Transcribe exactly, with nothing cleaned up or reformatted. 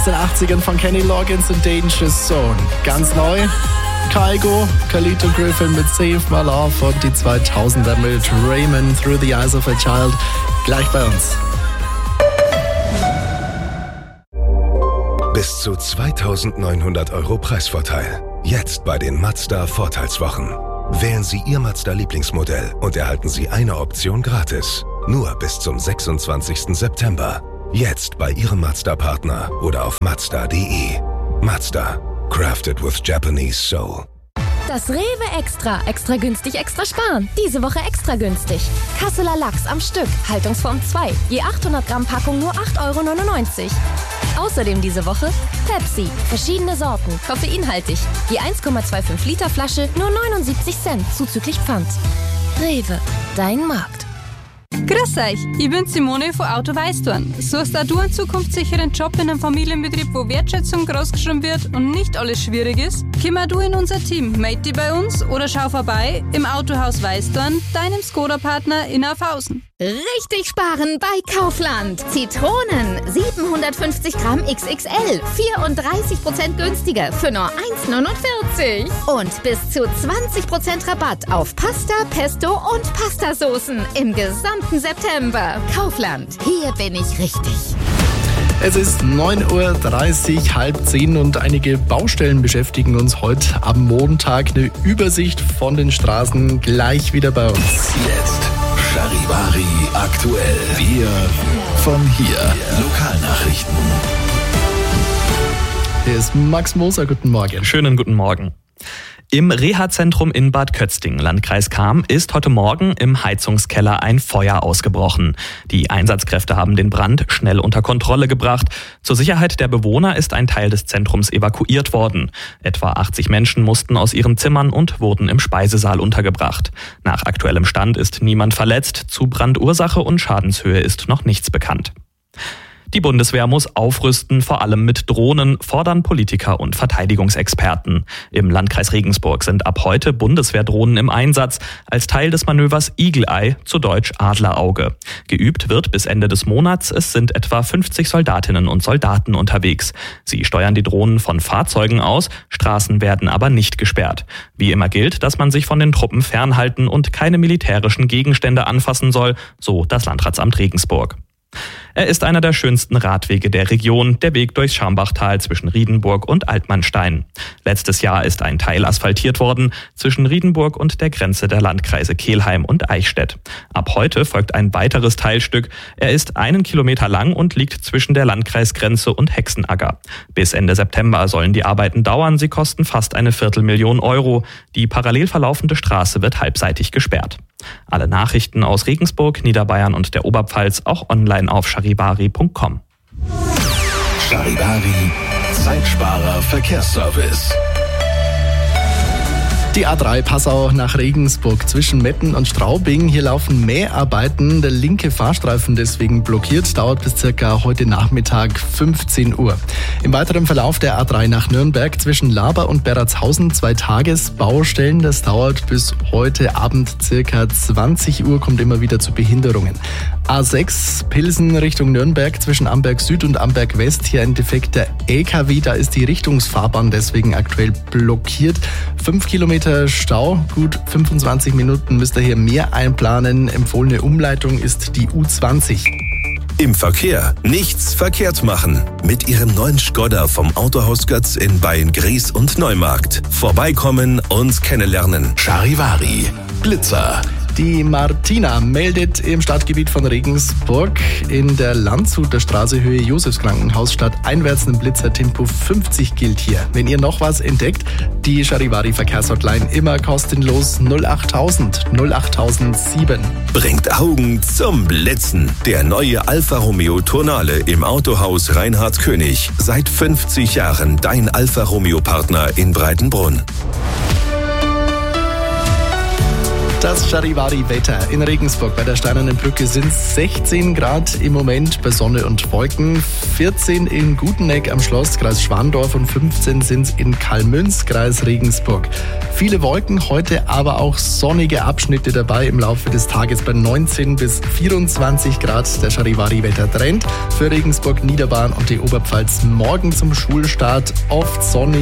aus den achtzigern von Kenny Loggins und Danger Zone. Ganz neu, Kygo, Carlito Griffin mit Save My Love und die zweitausender mit Raymond Through the Eyes of a Child. Gleich bei uns. Bis zu zweitausendneunhundert Euro Preisvorteil. Jetzt bei den Mazda Vorteilswochen. Wählen Sie Ihr Mazda-Lieblingsmodell und erhalten Sie eine Option gratis. Nur bis zum sechsundzwanzigsten September. Jetzt bei Ihrem Mazda-Partner oder auf mazda punkt de. Mazda. Crafted with Japanese soul. Das Rewe Extra. Extra günstig, extra sparen. Diese Woche extra günstig. Kasseler Lachs am Stück. Haltungsform zwei. Je achthundert Gramm Packung nur acht Euro neunundneunzig. Außerdem diese Woche Pepsi. Verschiedene Sorten. Koffeinhaltig. Je eins Komma fünfundzwanzig Liter Flasche nur neunundsiebzig Cent. Zuzüglich Pfand. Rewe. Dein Markt. Grüß euch, ich bin Simone von Auto Weißdorn. Suchst auch du einen zukunftssicheren Job in einem Familienbetrieb, wo Wertschätzung großgeschrieben wird und nicht alles schwierig ist? Komm auch du in unser Team, melde dich bei uns oder schau vorbei im Autohaus Weißdorn, deinem Skoda-Partner in Aufhausen. Richtig sparen bei Kaufland. Zitronen siebenhundertfünfzig Gramm X X L, vierunddreißig Prozent günstiger für nur eins neunundvierzig. Und bis zu zwanzig Prozent Rabatt auf Pasta, Pesto und Pastasoßen im gesamten September. Kaufland, hier bin ich richtig. Es ist neun Uhr dreißig, halb zehn und einige Baustellen beschäftigen uns heute am Montag. Eine Übersicht von den Straßen gleich wieder bei uns. Jetzt Charivari aktuell. Wir von hier. Lokalnachrichten. Hier ist Max Moser, guten Morgen. Schönen guten Morgen. Im Reha-Zentrum in Bad Kötzting, Landkreis Cham, ist heute Morgen im Heizungskeller ein Feuer ausgebrochen. Die Einsatzkräfte haben den Brand schnell unter Kontrolle gebracht. Zur Sicherheit der Bewohner ist ein Teil des Zentrums evakuiert worden. Etwa achtzig Menschen mussten aus ihren Zimmern und wurden im Speisesaal untergebracht. Nach aktuellem Stand ist niemand verletzt. Zu Brandursache und Schadenshöhe ist noch nichts bekannt. Die Bundeswehr muss aufrüsten, vor allem mit Drohnen, fordern Politiker und Verteidigungsexperten. Im Landkreis Regensburg sind ab heute Bundeswehrdrohnen im Einsatz, als Teil des Manövers Eagle Eye, zu Deutsch Adlerauge. Geübt wird bis Ende des Monats, es sind etwa fünfzig Soldatinnen und Soldaten unterwegs. Sie steuern die Drohnen von Fahrzeugen aus, Straßen werden aber nicht gesperrt. Wie immer gilt, dass man sich von den Truppen fernhalten und keine militärischen Gegenstände anfassen soll, so das Landratsamt Regensburg. Er ist einer der schönsten Radwege der Region, der Weg durchs Schambachtal zwischen Riedenburg und Altmannstein. Letztes Jahr ist ein Teil asphaltiert worden zwischen Riedenburg und der Grenze der Landkreise Kelheim und Eichstätt. Ab heute folgt ein weiteres Teilstück. Er ist einen Kilometer lang und liegt zwischen der Landkreisgrenze und Hexenagger. Bis Ende September sollen die Arbeiten dauern. Sie kosten fast eine Viertelmillion Euro. Die parallel verlaufende Straße wird halbseitig gesperrt. Alle Nachrichten aus Regensburg, Niederbayern und der Oberpfalz auch online auf charivari punkt com. Charivari, Zeitsparer Verkehrsservice. Die A drei Passau nach Regensburg zwischen Metten und Straubing. Hier laufen Mäharbeiten. Der linke Fahrstreifen deswegen blockiert. Dauert bis circa heute Nachmittag fünfzehn Uhr. Im weiteren Verlauf der A drei nach Nürnberg zwischen Laber und Berratshausen zwei Tagesbaustellen. Das dauert bis heute Abend circa zwanzig Uhr. Kommt immer wieder zu Behinderungen. A sechs Pilsen Richtung Nürnberg zwischen Amberg Süd und Amberg West. Hier ein defekter L K W. Da ist die Richtungsfahrbahn deswegen aktuell blockiert. Fünf Kilometer Stau, gut fünfundzwanzig Minuten müsst ihr hier mehr einplanen. Empfohlene Umleitung ist die U zwanzig. Im Verkehr nichts verkehrt machen. Mit Ihrem neuen Skoda vom Autohaus Götz in Beyen-Gries und Neumarkt. Vorbeikommen und kennenlernen. Charivari, Blitzer. Die Martina meldet im Stadtgebiet von Regensburg in der Landshuter Straße Höhe Josefskrankenhaus statt einwärts ein Blitzer Tempo fünfzig gilt hier. Wenn ihr noch was entdeckt, die Charivari Verkehrshotline immer kostenlos null achttausend null achttausendsieben. Bringt Augen zum Blitzen. Der neue Alfa Romeo Tonale im Autohaus Reinhard König. Seit fünfzig Jahren dein Alfa Romeo Partner in Breitenbrunn. Das Charivari-Wetter in Regensburg bei der Steinernen Brücke sind sechzehn Grad im Moment bei Sonne und Wolken, vierzehn in Guteneck am Schloss, Kreis Schwandorf und fünfzehn sind es in Kalmünz, Kreis Regensburg. Viele Wolken, heute aber auch sonnige Abschnitte dabei im Laufe des Tages bei neunzehn bis vierundzwanzig Grad. Der Charivari-Wetter-Trend für Regensburg, Niederbayern und die Oberpfalz morgen zum Schulstart oft sonnig.